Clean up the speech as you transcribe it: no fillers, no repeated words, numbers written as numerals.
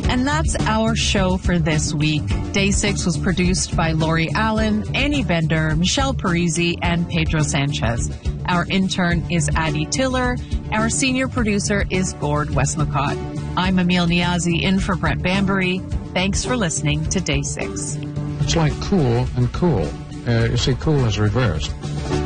And that's our show for this week. Day 6 was produced by Lori Allen, Annie Bender, Michelle Parisi, and Pedro Sanchez. Our intern is Addie Tiller. Our senior producer is Gord Westmacott. I'm Emil Niazi in for Brent Bambury. Thanks for listening to Day 6. It's like cool and cool. You see, cool is reversed.